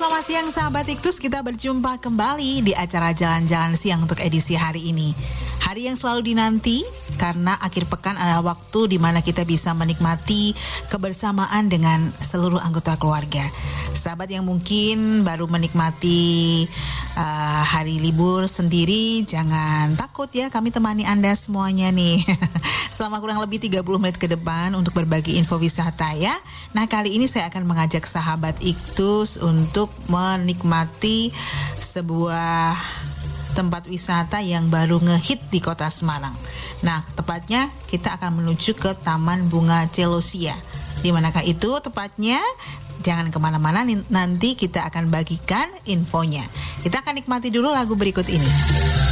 selamat siang sahabat Iktus. Kita berjumpa kembali di acara Jalan-Jalan Siang untuk edisi hari ini. Hari yang selalu dinanti karena akhir pekan adalah waktu di mana kita bisa menikmati kebersamaan dengan seluruh anggota keluarga. Sahabat yang mungkin baru menikmati hari libur sendiri, jangan takut ya, kami temani Anda semuanya nih. Selama kurang lebih 30 menit ke depan untuk berbagi info wisata ya. Nah, kali ini saya akan mengajak sahabat Iktus untuk menikmati sebuah tempat wisata yang baru ngehit di kota Semarang. Nah, tepatnya kita akan menuju ke Taman Bunga Celosia. Di manakah itu tepatnya? Jangan kemana-mana, nanti kita akan bagikan infonya. Kita akan nikmati dulu lagu berikut ini.